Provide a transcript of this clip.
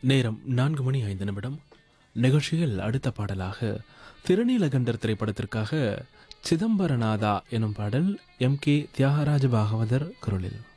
நேரம் 4:05. நிகழ்ச்சியில் அடுத்த பாடலாக திருநீலகண்டர் திரைப்படத்திற்காக சிதம்பரநாதா எனும் பாடல் எம் கே தியாகராஜ பாகவதர் குரலில்.